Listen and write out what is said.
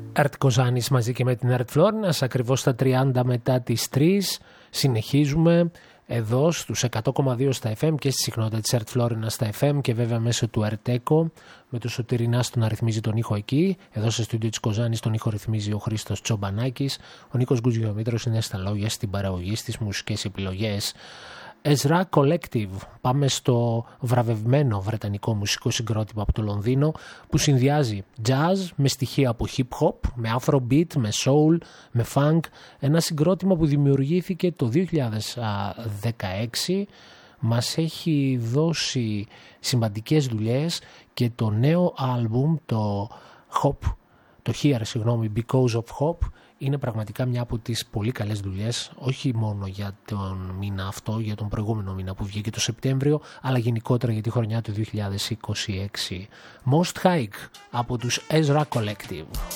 Ερτ Κοζάνης μαζί και με την Ερτ Φλόρινας, ακριβώς στα 30 μετά τις 3. Συνεχίζουμε εδώ στους 100,2 στα FM και στη συχνότητα της Ερτ Φλόρινας στα FM και βέβαια μέσω του Ερτέκο με το Σωτηρινάς τον να ρυθμίζει τον ήχο εκεί. Εδώ στο στούντιο της Κοζάνης τον ήχο ρυθμίζει ο Χρήστος Τσομπανάκης. Ο Νίκος Γκουζιομήτρος είναι στα λόγια, στην παραγωγή, στις μουσικές επιλογές. Ezra Collective. Πάμε στο βραβευμένο βρετανικό μουσικό συγκρότημα από το Λονδίνο που συνδυάζει jazz με στοιχεία από hip hop, με afrobeat, με soul, με funk. Ένα συγκρότημα που δημιουργήθηκε το 2016. Μας έχει δώσει σημαντικές δουλειές και το νέο άλμπουμ, το Because of Hop, είναι πραγματικά μια από τις πολύ καλές δουλειές, όχι μόνο για τον μήνα αυτό, για τον προηγούμενο μήνα που βγήκε το Σεπτέμβριο, αλλά γενικότερα για τη χρονιά του 2026. Most High από τους Ezra Collective.